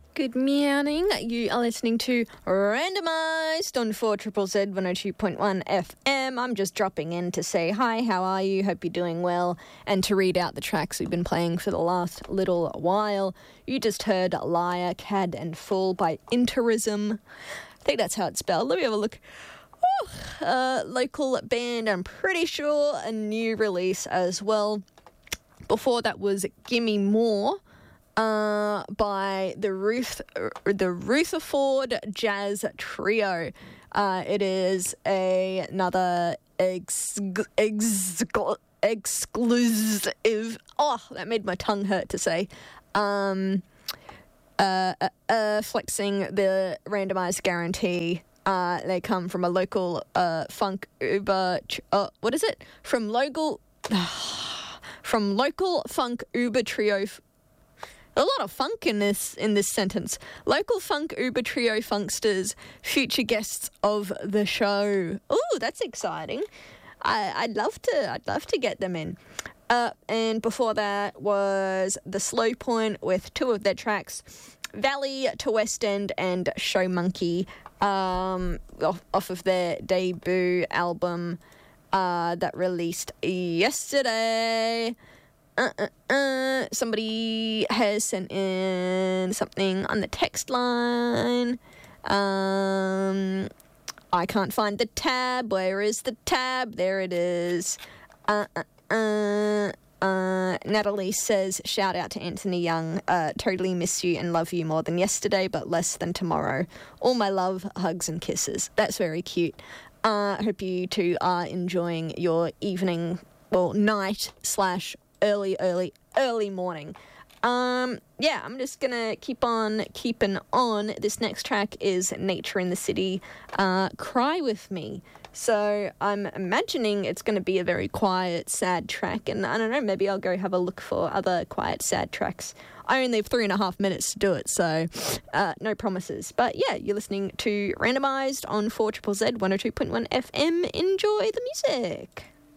Good morning. You are listening to Randomised on 4ZZZ 102.1 FM. I'm just dropping in to say hi, how are you? Hope you're doing well. And to read out the tracks we've been playing for the last little while. You just heard Liar, Cad and Fool by Interism. I think that's how it's spelled. Let me have a look. Local band, I'm pretty sure. A new release as well. Before that was Gimme More. By the Rutherford Jazz Trio. It is another exclusive. Oh, that made my tongue hurt to say. Flexing the randomised guarantee. They come from a local funk Uber. What is it? From local funk Uber Trio. A lot of funk in this sentence. Local funk Uber Trio funksters, future guests of the show. Ooh, that's exciting. I'd love to get them in. And before that was The Slow Point with two of their tracks, Valley to West End and Show Monkey, off of their debut album that released yesterday. Somebody has sent in something on the text line. I can't find the tab. Where is the tab? There it is. Natalie says, shout out to Anthony Young. Totally miss you and love you more than yesterday, but less than tomorrow. All my love, hugs and kisses. That's very cute. Hope you two are enjoying your evening, well, night / early morning. I'm just gonna keep on keeping on. This next track is Nature in the City, Cry With Me. So I'm imagining it's going to be a very quiet, sad track, and I don't know, maybe I'll go have a look for other quiet, sad tracks. I only have 3.5 minutes to do it, so no promises. But yeah, you're listening to Randomised on 4ZZZ 102.1 FM. Enjoy the music.